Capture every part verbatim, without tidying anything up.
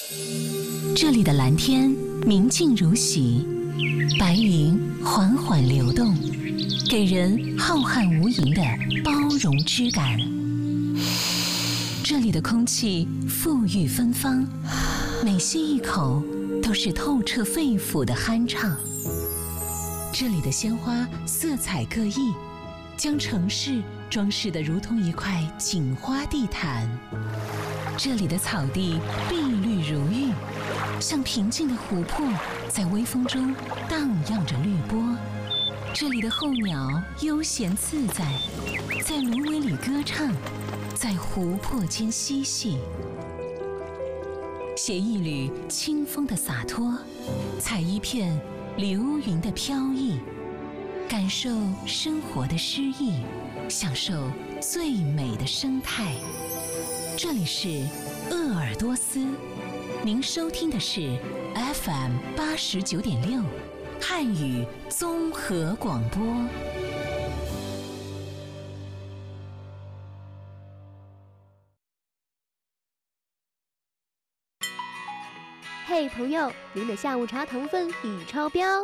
这里的蓝天明净如洗，白云缓缓流动，给人浩瀚无垠的包容之感。这里的空气馥郁芬芳，每吸一口都是透彻肺腑的酣畅。这里的鲜花色彩各异，将城市装饰得如同一块锦花地毯。这里的草地碧绿如玉，像平静的湖泊，在微风中荡漾着绿波。这里的候鸟悠闲自在，在芦苇里歌唱，在湖泊间嬉戏。携一缕清风的洒脱，采一片流云的飘逸，感受生活的诗意，享受最美的生态。这里是鄂尔多斯，您收听的是 F M 八十九点六汉语综合广播。 嘿，朋友，您的下午茶糖分已超标。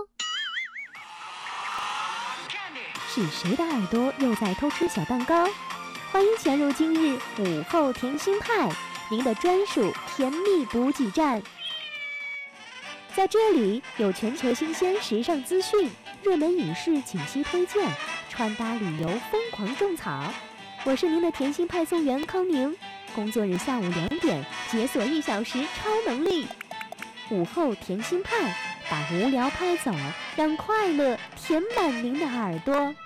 是谁的耳朵又在偷吃小蛋糕？欢迎潜入今日午后甜心派，您的专属甜蜜补给站。在这里有全球新鲜时尚资讯、热门影视解析推荐、穿搭旅游疯狂种草。我是您的甜心派送员康宁，工作日下午两点解锁一小时超能力。午后甜心派，把无聊拍走，让快乐填满您的耳朵。